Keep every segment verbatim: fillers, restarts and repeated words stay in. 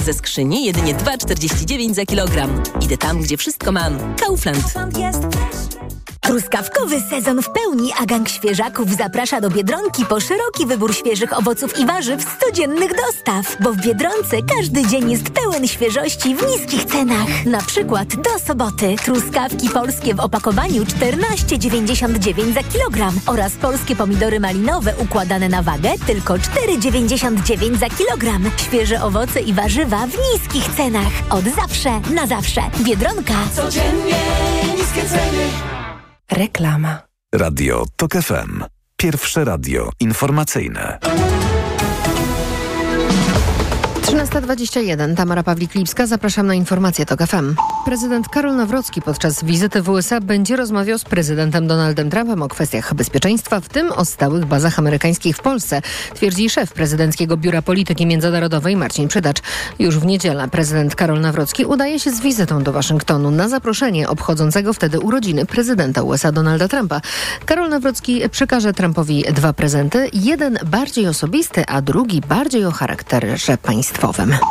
Ze skrzyni jedynie dwa czterdzieści dziewięć za kilogram. Idę tam, gdzie wszystko mam. Kaufland. Truskawkowy sezon w pełni, a gang świeżaków zaprasza do Biedronki po szeroki wybór świeżych owoców i warzyw z codziennych dostaw. Bo w Biedronce każdy dzień jest pełen świeżości w niskich cenach. Na przykład do soboty truskawki polskie w opakowaniu czternaście dziewięćdziesiąt dziewięć za kilogram oraz polskie pomidory malinowe układane na wagę tylko cztery dziewięćdziesiąt dziewięć za kilogram. Świeże owoce i warzywa w niskich cenach. Od zawsze, na zawsze. Biedronka. Codziennie niskie ceny. Reklama. Radio TOK F M. Pierwsze radio informacyjne. trzynasta dwadzieścia jeden. Tamara Pawlik-Lipska. Zapraszam na informacje TOK F M. Prezydent Karol Nawrocki podczas wizyty w U S A będzie rozmawiał z prezydentem Donaldem Trumpem o kwestiach bezpieczeństwa, w tym o stałych bazach amerykańskich w Polsce, twierdzi szef Prezydenckiego Biura Polityki Międzynarodowej Marcin Przydacz. Już w niedzielę prezydent Karol Nawrocki udaje się z wizytą do Waszyngtonu na zaproszenie obchodzącego wtedy urodziny prezydenta U S A Donalda Trumpa. Karol Nawrocki przekaże Trumpowi dwa prezenty, jeden bardziej osobisty, a drugi bardziej o charakterze państwowym.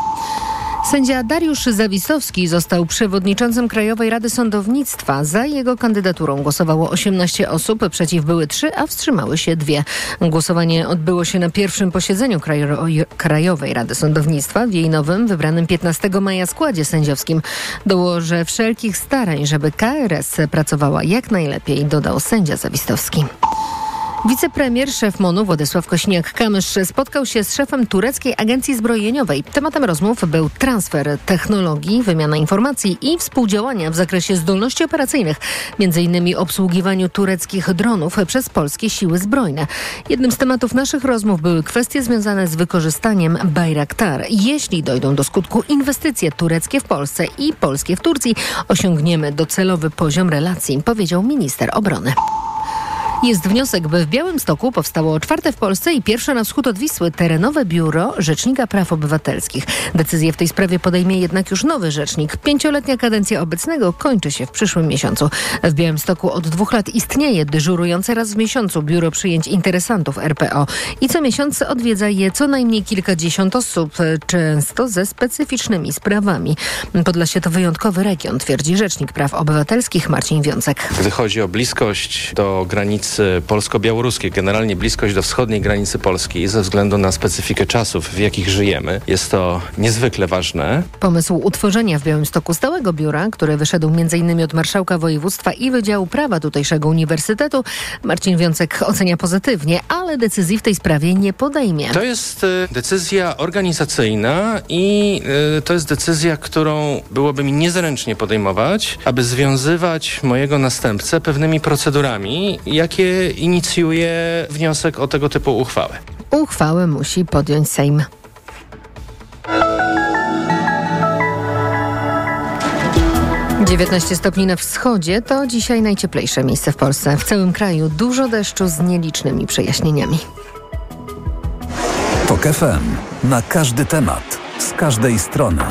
Sędzia Dariusz Zawistowski został przewodniczącym Krajowej Rady Sądownictwa. Za jego kandydaturą głosowało osiemnaście osób, przeciw były trzy, a wstrzymały się dwie. Głosowanie odbyło się na pierwszym posiedzeniu Krajo- Krajowej Rady Sądownictwa w jej nowym, wybranym piętnastego maja składzie sędziowskim. Dołożę wszelkich starań, żeby K R S pracowała jak najlepiej, dodał sędzia Zawistowski. Wicepremier, szef MON-u Władysław Kośniak-Kamysz spotkał się z szefem tureckiej agencji zbrojeniowej. Tematem rozmów był transfer technologii, wymiana informacji i współdziałania w zakresie zdolności operacyjnych, między innymi obsługiwaniu tureckich dronów przez polskie siły zbrojne. Jednym z tematów naszych rozmów były kwestie związane z wykorzystaniem Bayraktar. Jeśli dojdą do skutku inwestycje tureckie w Polsce i polskie w Turcji, osiągniemy docelowy poziom relacji, powiedział minister obrony. Jest wniosek, by w Białymstoku powstało czwarte w Polsce i pierwsze na wschód od Wisły terenowe biuro Rzecznika Praw Obywatelskich. Decyzję w tej sprawie podejmie jednak już nowy rzecznik. Pięcioletnia kadencja obecnego kończy się w przyszłym miesiącu. W Białymstoku od dwóch lat istnieje dyżurujące raz w miesiącu biuro przyjęć interesantów R P O i co miesiąc odwiedza je co najmniej kilkadziesiąt osób, często ze specyficznymi sprawami. Podlasie to wyjątkowy region, twierdzi Rzecznik Praw Obywatelskich Marcin Wiącek. Gdy chodzi o bliskość do granicy polsko-białoruskiej, generalnie bliskość do wschodniej granicy Polski ze względu na specyfikę czasów, w jakich żyjemy, jest to niezwykle ważne. Pomysł utworzenia w Białymstoku stałego biura, który wyszedł między innymi od marszałka województwa i Wydziału Prawa tutejszego uniwersytetu, Marcin Wiącek ocenia pozytywnie, ale decyzji w tej sprawie nie podejmie. To jest y, decyzja organizacyjna i y, to jest decyzja, którą byłoby mi niezręcznie podejmować, aby związywać mojego następcę pewnymi procedurami, jakie inicjuje wniosek o tego typu uchwałę. Uchwałę musi podjąć Sejm. dziewiętnaście stopni na wschodzie to dzisiaj najcieplejsze miejsce w Polsce. W całym kraju dużo deszczu z nielicznymi przejaśnieniami. TOK F M. Na każdy temat. Z każdej strony.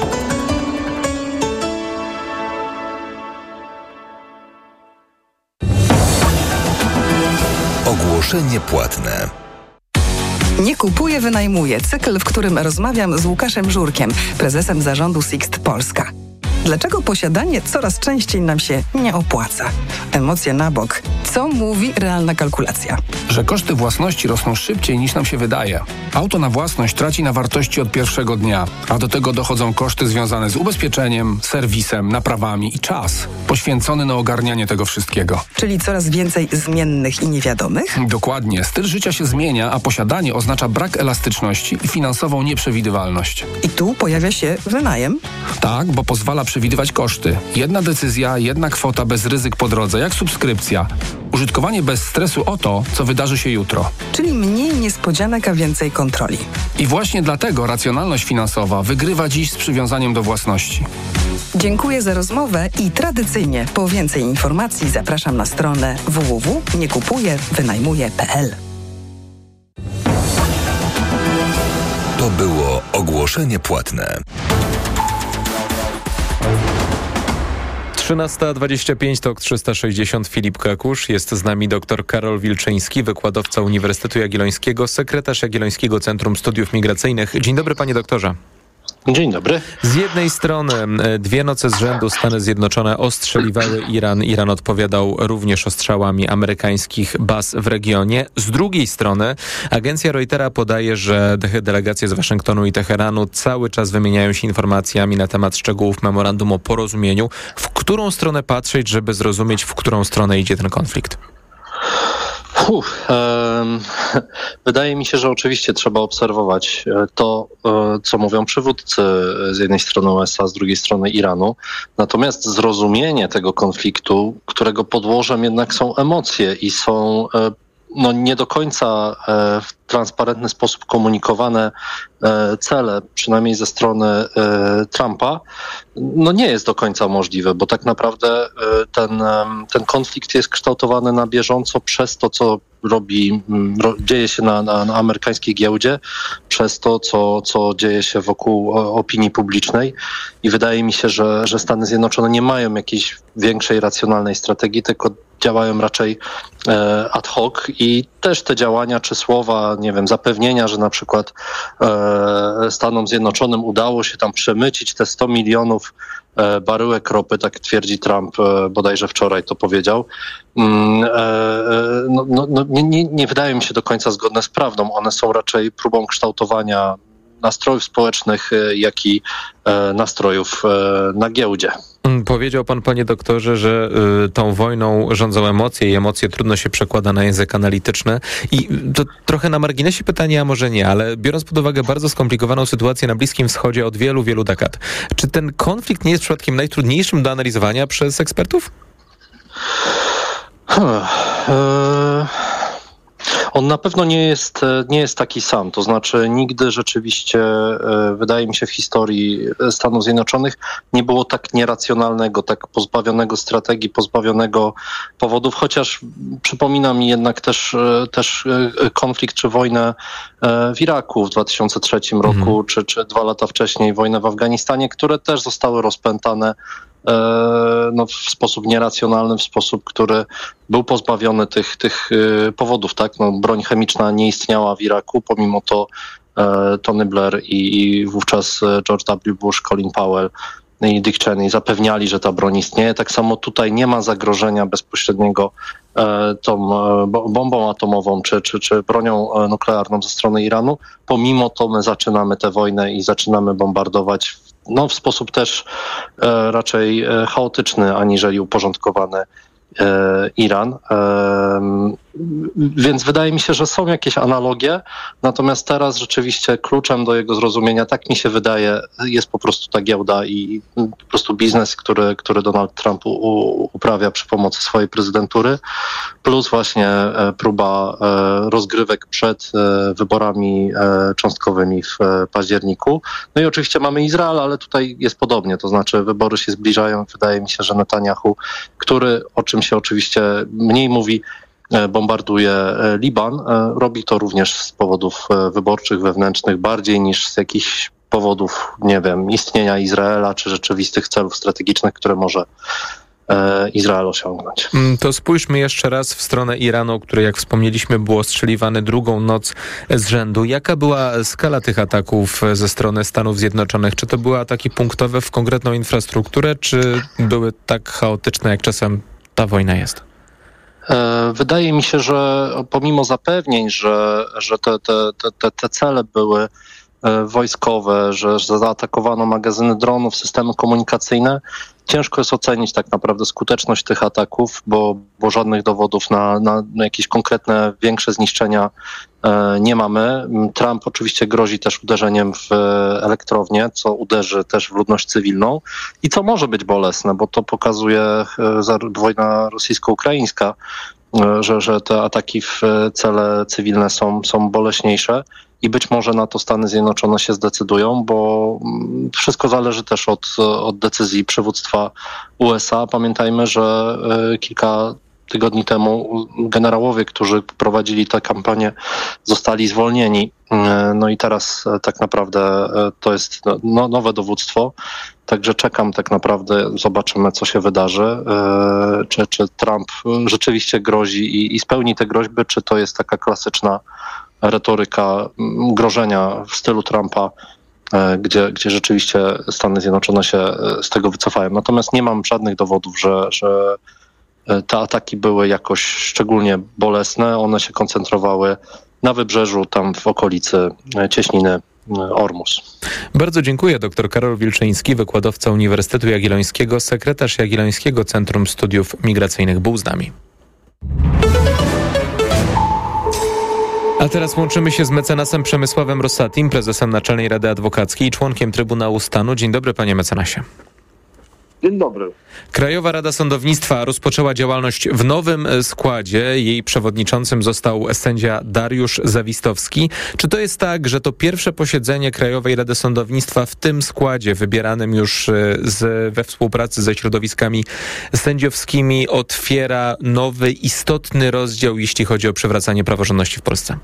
Ogłoszenie płatne. Nie kupuję, wynajmuję. Cykl, w którym rozmawiam z Łukaszem Żurkiem, prezesem zarządu Sixt Polska. Dlaczego posiadanie coraz częściej nam się nie opłaca? Emocje na bok. Co mówi realna kalkulacja? Że koszty własności rosną szybciej niż nam się wydaje. Auto na własność traci na wartości od pierwszego dnia, a do tego dochodzą koszty związane z ubezpieczeniem, serwisem, naprawami i czas poświęcony na ogarnianie tego wszystkiego. Czyli coraz więcej zmiennych i niewiadomych? Dokładnie. Styl życia się zmienia, a posiadanie oznacza brak elastyczności i finansową nieprzewidywalność. I tu pojawia się wynajem? Tak, bo pozwala przewidywać koszty. Jedna decyzja, jedna kwota bez ryzyk po drodze, jak subskrypcja. Użytkowanie bez stresu o to, co wydarzy się jutro. Czyli mniej niespodzianek, a więcej kontroli. I właśnie dlatego racjonalność finansowa wygrywa dziś z przywiązaniem do własności. Dziękuję za rozmowę i tradycyjnie po więcej informacji zapraszam na stronę w w w kropka nie kupuję wynajmuję kropka p l. To było ogłoszenie płatne. trzynasta dwadzieścia pięć, TOK trzysta sześćdziesiąt, Filip Kakusz. Jest z nami dr Karol Wilczyński, wykładowca Uniwersytetu Jagiellońskiego, sekretarz Jagiellońskiego Centrum Studiów Migracyjnych. Dzień dobry, panie doktorze. Dzień dobry. Z jednej strony dwie noce z rzędu Stany Zjednoczone ostrzeliwały Iran. Iran odpowiadał również ostrzałami amerykańskich baz w regionie. Z drugiej strony agencja Reutera podaje, że delegacje z Waszyngtonu i Teheranu cały czas wymieniają się informacjami na temat szczegółów memorandum o porozumieniu. W którą stronę patrzeć, żeby zrozumieć, w którą stronę idzie ten konflikt? Uf, um, wydaje mi się, że oczywiście trzeba obserwować to, co mówią przywódcy z jednej strony U S A, z drugiej strony Iranu. Natomiast zrozumienie tego konfliktu, którego podłożem jednak są emocje i są no, nie do końca w transparentny sposób komunikowane cele, przynajmniej ze strony Trumpa, no nie jest do końca możliwe, bo tak naprawdę ten, ten konflikt jest kształtowany na bieżąco przez to, co robi, dzieje się na, na, na amerykańskiej giełdzie, przez to, co, co dzieje się wokół opinii publicznej i wydaje mi się, że, że Stany Zjednoczone nie mają jakiejś większej racjonalnej strategii, tylko działają raczej e, ad hoc i też te działania czy słowa, nie wiem, zapewnienia, że na przykład e, Stanom Zjednoczonym udało się tam przemycić te sto milionów e, baryłek ropy, tak twierdzi Trump, e, bodajże wczoraj to powiedział. Mm, e, no, no, no, nie, nie, nie wydają mi się do końca zgodne z prawdą. One są raczej próbą kształtowania nastrojów społecznych, jak i e, nastrojów e, na giełdzie. Powiedział pan, panie doktorze, że y, tą wojną rządzą emocje i emocje trudno się przekłada na język analityczny. I to trochę na marginesie pytanie, a może nie, ale biorąc pod uwagę bardzo skomplikowaną sytuację na Bliskim Wschodzie od wielu, wielu dekad, czy ten konflikt nie jest przypadkiem najtrudniejszym do analizowania przez ekspertów? Hmm, yy... On na pewno nie jest, nie jest taki sam, to znaczy nigdy rzeczywiście, wydaje mi się, w historii Stanów Zjednoczonych nie było tak nieracjonalnego, tak pozbawionego strategii, pozbawionego powodów, chociaż przypomina mi jednak też, też konflikt czy wojnę w Iraku w dwa tysiące trzecim roku, mhm. czy, czy dwa lata wcześniej wojnę w Afganistanie, które też zostały rozpętane no, w sposób nieracjonalny, w sposób, który był pozbawiony tych, tych powodów, tak? No, broń chemiczna nie istniała w Iraku, pomimo to e, Tony Blair i, i wówczas George W. Bush, Colin Powell i Dick Cheney zapewniali, że ta broń istnieje. Tak samo tutaj nie ma zagrożenia bezpośredniego e, tą e, bombą atomową czy, czy, czy bronią nuklearną ze strony Iranu. Pomimo to my zaczynamy tę wojnę i zaczynamy bombardować no, w sposób też e, raczej e, chaotyczny, aniżeli uporządkowany e, Iran. E, więc wydaje mi się, że są jakieś analogie, natomiast teraz rzeczywiście kluczem do jego zrozumienia, tak mi się wydaje, jest po prostu ta giełda i po prostu biznes, który, który Donald Trump u, uprawia przy pomocy swojej prezydentury, plus właśnie e, próba e, rozgrywek przed e, wyborami e, cząstkowymi w e, październiku. No i oczywiście mamy Izrael, ale tutaj jest podobnie, to znaczy wybory się zbliżają. Wydaje mi się, że Netanyahu, który, o czym się oczywiście mniej mówi, bombarduje Liban, robi to również z powodów wyborczych, wewnętrznych, bardziej niż z jakichś powodów, nie wiem, istnienia Izraela, czy rzeczywistych celów strategicznych, które może Izrael osiągnąć. To spójrzmy jeszcze raz w stronę Iranu, który, jak wspomnieliśmy, był ostrzeliwany drugą noc z rzędu. Jaka była skala tych ataków ze strony Stanów Zjednoczonych? Czy to były ataki punktowe w konkretną infrastrukturę, czy były tak chaotyczne, jak czasem ta wojna jest? Wydaje mi się, że pomimo zapewnień, że, że te, te, te, te cele były wojskowe, że, że zaatakowano magazyny dronów, systemy komunikacyjne, ciężko jest ocenić tak naprawdę skuteczność tych ataków, bo, bo żadnych dowodów na, na, na jakieś konkretne, większe zniszczenia e, nie mamy. Trump oczywiście grozi też uderzeniem w elektrownię, co uderzy też w ludność cywilną i co może być bolesne, bo to pokazuje e, wojna rosyjsko-ukraińska, e, że, że te ataki w cele cywilne są, są boleśniejsze. I być może na to Stany Zjednoczone się zdecydują, bo wszystko zależy też od, od decyzji przywództwa U S A. Pamiętajmy, że kilka tygodni temu generałowie, którzy prowadzili tę kampanię, zostali zwolnieni. No i teraz tak naprawdę to jest no, nowe dowództwo. Także czekam tak naprawdę, zobaczymy, co się wydarzy. Czy, czy Trump rzeczywiście grozi i, i spełni te groźby, czy to jest taka klasyczna retoryka grożenia w stylu Trumpa gdzie, gdzie rzeczywiście Stany Zjednoczone się z tego wycofają. Natomiast nie mam żadnych dowodów, że, że te ataki były jakoś szczególnie bolesne. One się koncentrowały na wybrzeżu, tam w okolicy cieśniny Ormus. Bardzo dziękuję. Dr Karol Wilczyński, wykładowca Uniwersytetu Jagiellońskiego, sekretarz Jagiellońskiego Centrum Studiów Migracyjnych, był z nami. A teraz łączymy się z mecenasem Przemysławem Rossatim, prezesem Naczelnej Rady Adwokackiej i członkiem Trybunału Stanu. Dzień dobry, panie mecenasie. Dzień dobry. Krajowa Rada Sądownictwa rozpoczęła działalność w nowym składzie. Jej przewodniczącym został sędzia Dariusz Zawistowski. Czy to jest tak, że to pierwsze posiedzenie Krajowej Rady Sądownictwa w tym składzie, wybieranym już z, we współpracy ze środowiskami sędziowskimi, otwiera nowy, istotny rozdział, jeśli chodzi o przywracanie praworządności w Polsce?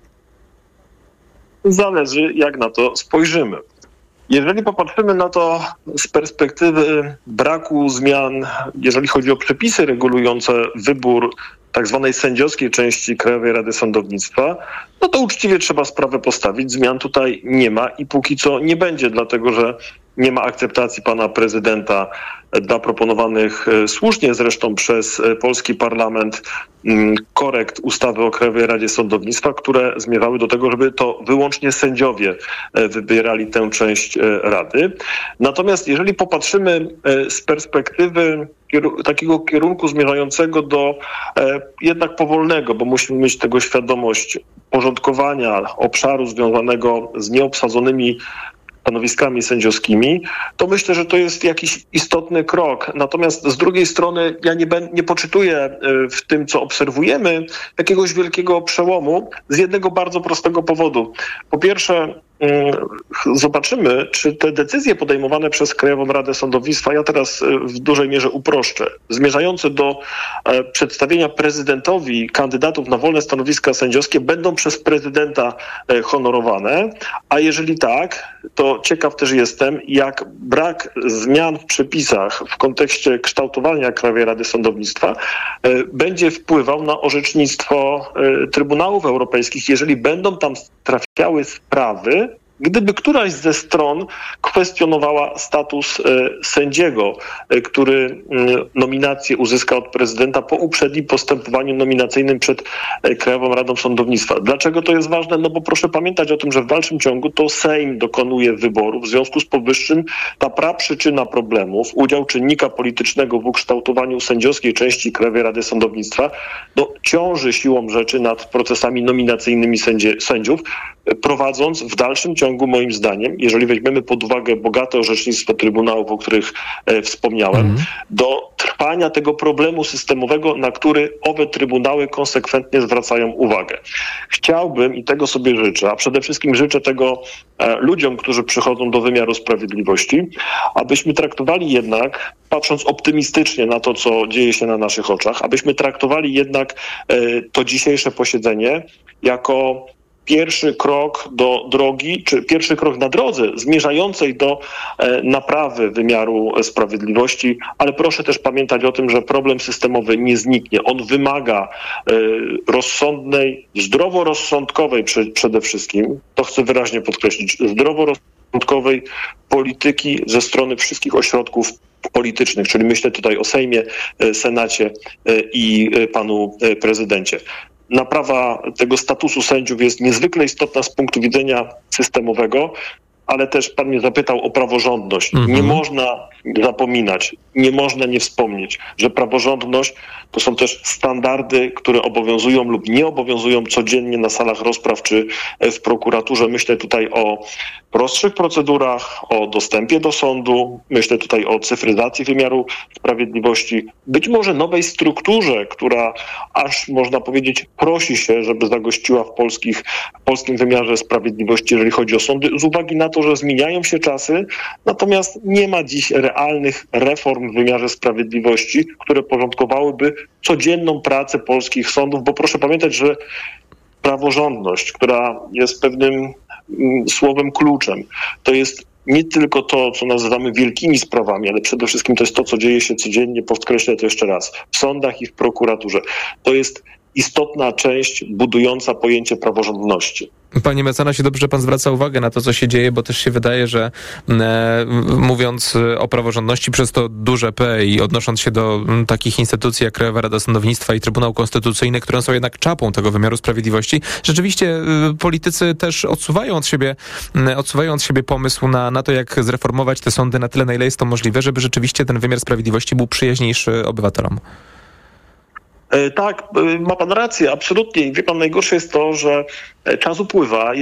Zależy, jak na to spojrzymy. Jeżeli popatrzymy na to z perspektywy braku zmian, jeżeli chodzi o przepisy regulujące wybór tak zwanej sędziowskiej części Krajowej Rady Sądownictwa, no to uczciwie trzeba sprawę postawić. Zmian tutaj nie ma i póki co nie będzie, dlatego że nie ma akceptacji pana prezydenta dla proponowanych słusznie zresztą przez polski parlament korekt ustawy o Krajowej Radzie Sądownictwa, które zmierzały do tego, żeby to wyłącznie sędziowie wybierali tę część Rady. Natomiast jeżeli popatrzymy z perspektywy takiego kierunku zmierzającego do jednak powolnego, bo musimy mieć tego świadomość, porządkowania obszaru związanego z nieobsadzonymi stanowiskami sędziowskimi, to myślę, że to jest jakiś istotny krok. Natomiast z drugiej strony ja nie, ben, nie poczytuję w tym, co obserwujemy, jakiegoś wielkiego przełomu z jednego bardzo prostego powodu. Po pierwsze, zobaczymy, czy te decyzje podejmowane przez Krajową Radę Sądownictwa, ja teraz w dużej mierze uproszczę, zmierzające do przedstawienia prezydentowi kandydatów na wolne stanowiska sędziowskie będą przez prezydenta honorowane, a jeżeli tak, to ciekaw też jestem, jak brak zmian w przepisach w kontekście kształtowania Krajowej Rady Sądownictwa będzie wpływał na orzecznictwo Trybunałów Europejskich, jeżeli będą tam trafiały sprawy, gdyby któraś ze stron kwestionowała status e, sędziego, e, który e, nominację uzyska od prezydenta po uprzednim postępowaniu nominacyjnym przed e, Krajową Radą Sądownictwa. Dlaczego to jest ważne? No bo proszę pamiętać o tym, że w dalszym ciągu to Sejm dokonuje wyboru. W związku z powyższym ta praprzyczyna problemów, udział czynnika politycznego w ukształtowaniu sędziowskiej części Krajowej Rady Sądownictwa, no, ciąży siłą rzeczy nad procesami nominacyjnymi sędzie, sędziów, prowadząc w dalszym ciągu, moim zdaniem, jeżeli weźmiemy pod uwagę bogate orzecznictwo trybunałów, o których e, wspomniałem, mm. do trwania tego problemu systemowego, na który owe trybunały konsekwentnie zwracają uwagę. Chciałbym i tego sobie życzę, a przede wszystkim życzę tego e, ludziom, którzy przychodzą do wymiaru sprawiedliwości, abyśmy traktowali jednak, patrząc optymistycznie na to, co dzieje się na naszych oczach, abyśmy traktowali jednak e, to dzisiejsze posiedzenie jako pierwszy krok do drogi, czy pierwszy krok na drodze zmierzającej do e, naprawy wymiaru sprawiedliwości, ale proszę też pamiętać o tym, że problem systemowy nie zniknie. On wymaga e, rozsądnej, zdroworozsądkowej prze, przede wszystkim, to chcę wyraźnie podkreślić, zdroworozsądkowej polityki ze strony wszystkich ośrodków politycznych, czyli myślę tutaj o Sejmie, Senacie i panu prezydencie. Naprawa tego statusu sędziów jest niezwykle istotna z punktu widzenia systemowego, ale też pan mnie zapytał o praworządność. Mhm. Nie można zapominać, nie można nie wspomnieć, że praworządność to są też standardy, które obowiązują lub nie obowiązują codziennie na salach rozpraw czy w prokuraturze. Myślę tutaj o prostszych procedurach, o dostępie do sądu, myślę tutaj o cyfryzacji wymiaru sprawiedliwości, być może nowej strukturze, która aż można powiedzieć prosi się, żeby zagościła w, polskich, w polskim wymiarze sprawiedliwości, jeżeli chodzi o sądy, z uwagi na to, że zmieniają się czasy, natomiast nie ma dziś realnych reform w wymiarze sprawiedliwości, które porządkowałyby codzienną pracę polskich sądów, bo proszę pamiętać, że praworządność, która jest pewnym mm, słowem kluczem, to jest nie tylko to, co nazywamy wielkimi sprawami, ale przede wszystkim to jest to, co dzieje się codziennie, podkreślę to jeszcze raz, w sądach i w prokuraturze. To jest istotna część budująca pojęcie praworządności. Panie mecenasie, dobrze, że pan zwraca uwagę na to, co się dzieje, bo też się wydaje, że e, mówiąc o praworządności przez to duże P i odnosząc się do m, takich instytucji jak Krajowa Rada Sądownictwa i Trybunał Konstytucyjny, które są jednak czapą tego wymiaru sprawiedliwości, rzeczywiście e, politycy też odsuwają od siebie, e, odsuwają od siebie pomysł na, na to, jak zreformować te sądy na tyle, na ile jest to możliwe, żeby rzeczywiście ten wymiar sprawiedliwości był przyjaźniejszy obywatelom. Tak, ma pan rację, absolutnie. I wie pan, najgorsze jest to, że czas upływa.